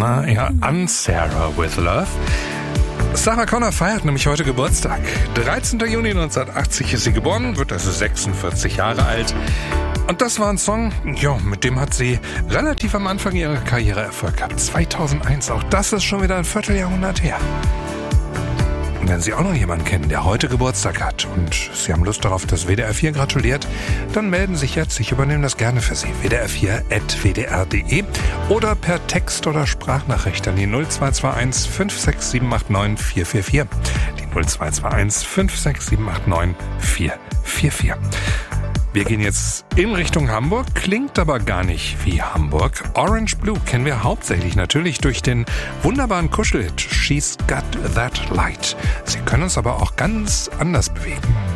Ja, Sarah with Love. Sarah Connor feiert nämlich heute Geburtstag. 13. Juni 1980 ist sie geboren, wird also 46 Jahre alt. Und das war ein Song, mit dem hat sie relativ am Anfang ihrer Karriere Erfolg gehabt. 2001, auch das ist schon wieder ein Vierteljahrhundert her. Und wenn Sie auch noch jemanden kennen, der heute Geburtstag hat und Sie haben Lust darauf, dass WDR 4 gratuliert, dann melden Sie sich jetzt. Ich übernehme das gerne für Sie. WDR4@wdr.de oder per Text oder Sprachnachricht an die 0221 56789 444. Die 0221 56789 444. Wir gehen jetzt in Richtung Hamburg, klingt aber gar nicht wie Hamburg. Orange Blue kennen wir hauptsächlich natürlich durch den wunderbaren Kuschelhit She's Got That Light. Sie können uns aber auch ganz anders bewegen.